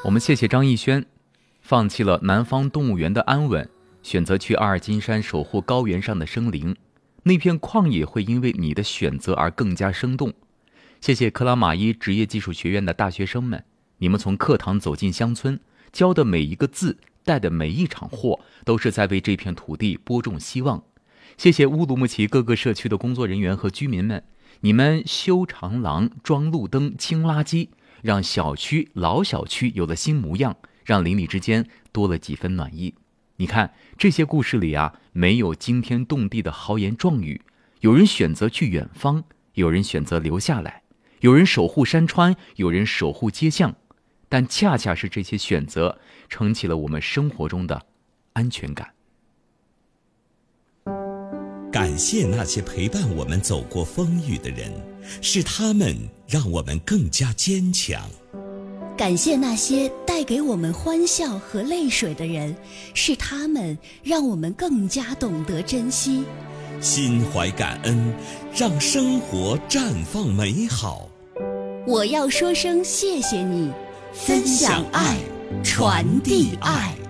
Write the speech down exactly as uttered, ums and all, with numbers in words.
我们谢谢张艺轩，放弃了南方动物园的安稳，选择去阿尔金山守护高原上的生灵。那片旷野会因为你的选择而更加生动。谢谢克拉玛依职业技术学院的大学生们，你们从课堂走进乡村，教的每一个字，带的每一场货，都是在为这片土地播种希望。谢谢乌鲁木齐各个社区的工作人员和居民们，你们修长廊、装路灯、清垃圾，让小区老小区有了新模样，让邻里之间多了几分暖意。你看这些故事里啊，没有惊天动地的豪言壮语，有人选择去远方，有人选择留下来，有人守护山川，有人守护街巷，但恰恰是这些选择撑起了我们生活中的安全感。 感谢那些陪伴我们走过风雨的人，是他们让我们更加坚强。 感谢那些带给我们欢笑和泪水的人，是他们让我们更加懂得珍惜。 心怀感恩，让生活绽放美好。 我要说声谢谢你，分享爱，传递爱。